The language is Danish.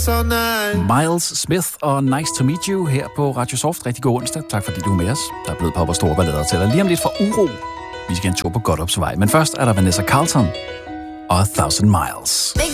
Miles Smith og Nice to Meet You her på Radio Soft. Rigtig god onsdag. Tak fordi du er med os. Der er blevet pop og store ballader til dig. Lige om lidt for uro. Vi skal en tur på Godthåbsvej. Men først er der Vanessa Carlton og 1000 Miles.